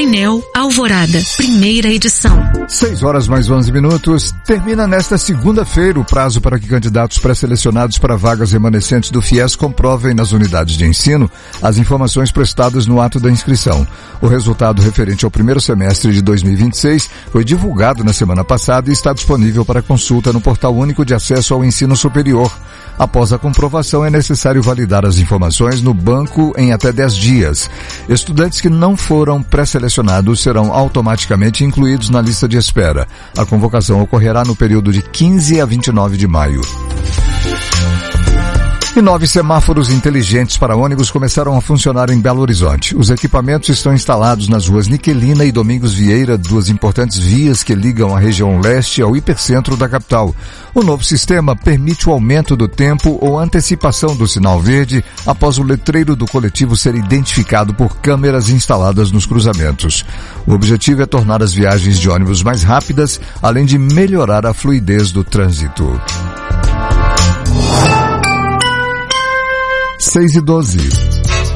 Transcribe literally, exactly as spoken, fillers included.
Painel Alvorada, primeira edição. seis horas mais onze minutos. Termina nesta segunda-feira o prazo para que candidatos pré-selecionados para vagas remanescentes do FIES comprovem nas unidades de ensino as informações prestadas no ato da inscrição. O resultado referente ao primeiro semestre de dois mil e vinte e seis foi divulgado na semana passada e está disponível para consulta no Portal Único de Acesso ao Ensino Superior. Após a comprovação, é necessário validar as informações no banco em até dez dias. Estudantes que não foram pré-selecionados serão automaticamente incluídos na lista de espera. A convocação ocorrerá no período de quinze a vinte e nove de maio. E nove semáforos inteligentes para ônibus começaram a funcionar em Belo Horizonte. Os equipamentos estão instalados nas ruas Niquelina e Domingos Vieira, duas importantes vias que ligam a região leste ao hipercentro da capital. O novo sistema permite o aumento do tempo ou antecipação do sinal verde após o letreiro do coletivo ser identificado por câmeras instaladas nos cruzamentos. O objetivo é tornar as viagens de ônibus mais rápidas, além de melhorar a fluidez do trânsito. seis e doze.